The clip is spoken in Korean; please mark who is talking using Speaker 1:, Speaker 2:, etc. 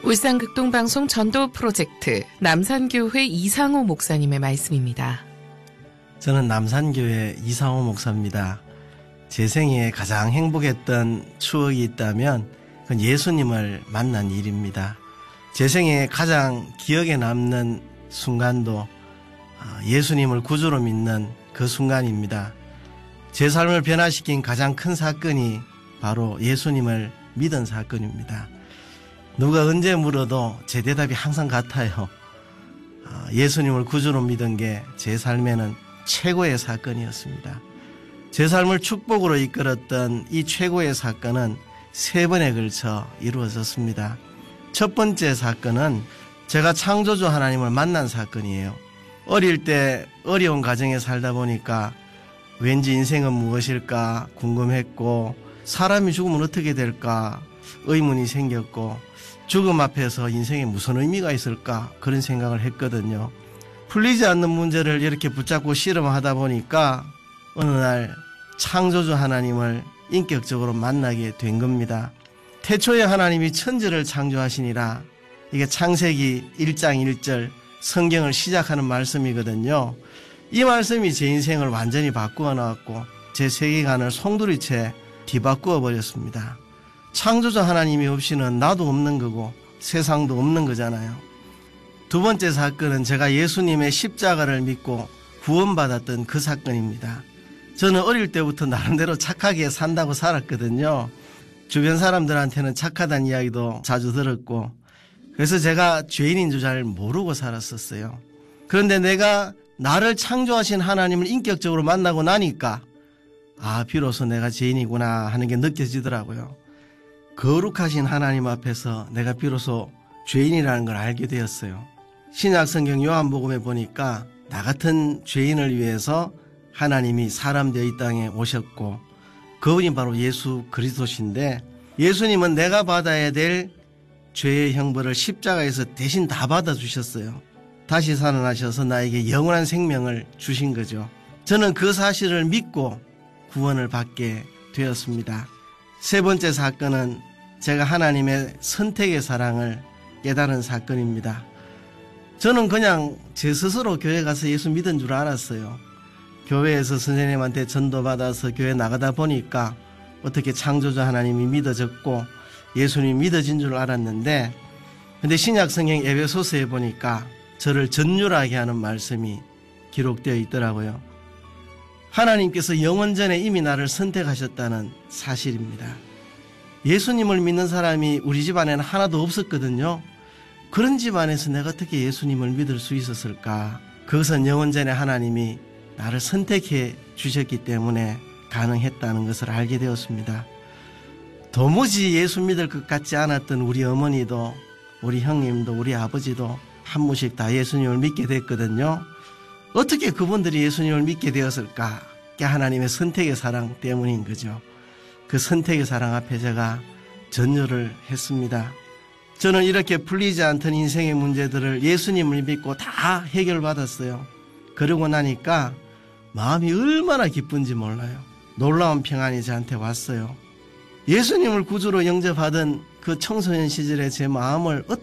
Speaker 1: 울산 극동방송 전도 프로젝트 남산교회 이상호 목사님의 말씀입니다.
Speaker 2: 저는 남산교회 이상호 목사입니다. 제 생에 가장 행복했던 추억이 있다면 그건 예수님을 만난 일입니다. 제 생에 가장 기억에 남는 순간도 예수님을 구주로 믿는 그 순간입니다. 제 삶을 변화시킨 가장 큰 사건이 바로 예수님을 믿은 사건입니다. 누가 언제 물어도 제 대답이 항상 같아요. 예수님을 구주로 믿은 게 제 삶에는 최고의 사건이었습니다. 제 삶을 축복으로 이끌었던 이 최고의 사건은 3번에 걸쳐 이루어졌습니다. 첫 번째 사건은 제가 창조주 하나님을 만난 사건이에요. 어릴 때 어려운 가정에 살다 보니까 왠지 인생은 무엇일까 궁금했고, 사람이 죽으면 어떻게 될까 의문이 생겼고, 죽음 앞에서 인생에 무슨 의미가 있을까 그런 생각을 했거든요. 풀리지 않는 문제를 이렇게 붙잡고 씨름하다 보니까 어느 날 창조주 하나님을 인격적으로 만나게 된 겁니다. 태초에 하나님이 천지를 창조하시니라. 이게 창세기 1장 1절 성경을 시작하는 말씀이거든요. 이 말씀이 제 인생을 완전히 바꾸어 놨고 제 세계관을 송두리째 뒤바꾸어 버렸습니다. 창조주 하나님이 없이는 나도 없는 거고 세상도 없는 거잖아요. 두 번째 사건은 제가 예수님의 십자가를 믿고 구원받았던 그 사건입니다. 저는 어릴 때부터 나름대로 착하게 산다고 살았거든요. 주변 사람들한테는 착하다는 이야기도 자주 들었고, 그래서 제가 죄인인 줄 잘 모르고 살았었어요. 그런데 내가 나를 창조하신 하나님을 인격적으로 만나고 나니까 비로소 내가 죄인이구나 하는 게 느껴지더라고요. 거룩하신 하나님 앞에서 내가 비로소 죄인이라는 걸 알게 되었어요. 신약성경 요한복음에 보니까 나 같은 죄인을 위해서 하나님이 사람 되어 이 땅에 오셨고, 그분이 바로 예수 그리스도신데, 예수님은 내가 받아야 될 죄의 형벌을 십자가에서 대신 다 받아주셨어요. 다시 살아나셔서 나에게 영원한 생명을 주신 거죠. 저는 그 사실을 믿고 구원을 받게 되었습니다. 세 번째 사건은 제가 하나님의 선택의 사랑을 깨달은 사건입니다. 저는 그냥 제 스스로 교회 가서 예수 믿은 줄 알았어요. 교회에서 선생님한테 전도받아서 교회 나가다 보니까 어떻게 창조주 하나님이 믿어졌고 예수님이 믿어진 줄 알았는데, 근데 신약성경 에베소서에 보니까 저를 전율하게 하는 말씀이 기록되어 있더라고요. 하나님께서 영원전에 이미 나를 선택하셨다는 사실입니다. 예수님을 믿는 사람이 우리 집안에는 하나도 없었거든요. 그런 집안에서 내가 어떻게 예수님을 믿을 수 있었을까? 그것은 영원전에 하나님이 나를 선택해 주셨기 때문에 가능했다는 것을 알게 되었습니다. 도무지 예수 믿을 것 같지 않았던 우리 어머니도, 우리 형님도, 우리 아버지도 한 분씩 다 예수님을 믿게 됐거든요. 어떻게 그분들이 예수님을 믿게 되었을까? 그게 하나님의 선택의 사랑 때문인 거죠. 그 선택의 사랑 앞에 제가 전율을 했습니다. 저는 이렇게 풀리지 않던 인생의 문제들을 예수님을 믿고 다 해결받았어요. 그러고 나니까 마음이 얼마나 기쁜지 몰라요. 놀라운 평안이 저한테 왔어요. 예수님을 구주로 영접하던 그 청소년 시절의 제 마음을 어떻게